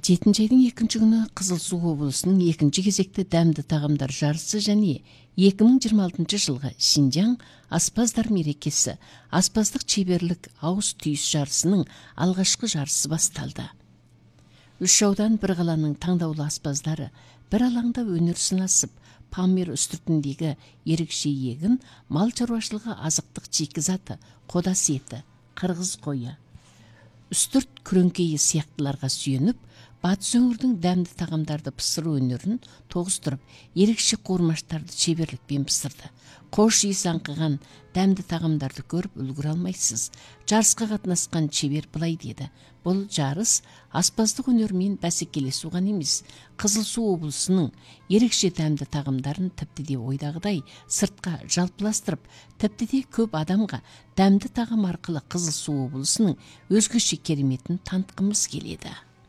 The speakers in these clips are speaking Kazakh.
7 айдың 2 күні Қызыл Су облысының 2 кезекті дәмді тағамдар жарысы және 2026 жылғы Шинжаң аспаздар мерекесі аспаздық шеберлік ауыз түйіс жарысының алғашқы жарысы басталды. 3 аудан бір қаланың таңдаулы аспаздары бір алаңда өнер сынасып, Памир үстіртіндегі ерекше егін, мал шаруашылығы азықтық шикізаты, қодас еті, қырғыз қойы, үстірт күреңкейі сияқтыларға сүйеніп, батыс өңірдің дәмді тағамдарды пысыру өнерін тоғыстырып, ерекше қуырмаштарды шеберлікпен пысырды. Қош иіс аңқыған дәмді тағамдарды көріп үлгіре алмайсыз. Жарысқа қатынасқан шебер былай деді: бұл жарыс аспаздық өнермен бәсекелесу ғана емес, Қызыл Су облысының ерекше дәмді тағамдарын тіпті де ойдағыдай сыртқа жалпыластырып, тіпті де көп адамға дәмді тағам арқылы Қызыл Су облысының өзгеше кереметін танытқымыз келеді.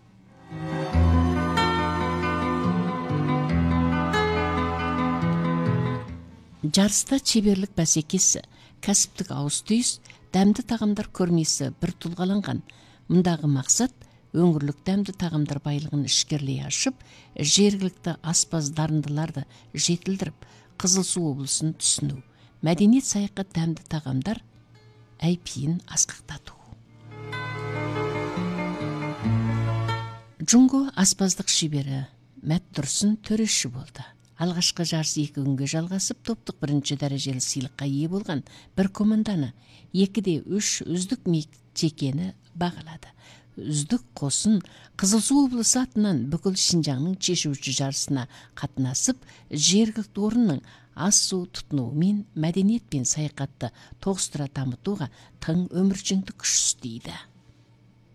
Жарыста шеберлік бәсекесі, кәсіптік ауыз түйіс, дәмді тағамдар көрмесі бір тұлғаланған. Мұндағы мақсат өңірлік дәмді тағамдар байлығын ішкерлей ашып, жергілікті аспаз дарындыларды жетілдіріп, Қызыл Су облысын түсіну, мәдениет саяхат дәмді тағамдар әйпиін асқақтату. Джунго аспаздық шебері Мәт Тұрсын төреші болды. Алғашқы жарыс 2 күнге жалғасып, топтық 1-ші дәрежелі сыйлыққа ие болған бір команданы 2-де 3 үздік мектепкені бағалады. Үздік қосын Қызыл Су облысы атынан бүкіл Шинжаңның шешуші жарысына қатынасып, жергілікті орынның ас су тұтынуымен мәдениет пен саяхатты тоғыстыра дамытуға тың өміршеңдік күш істейді.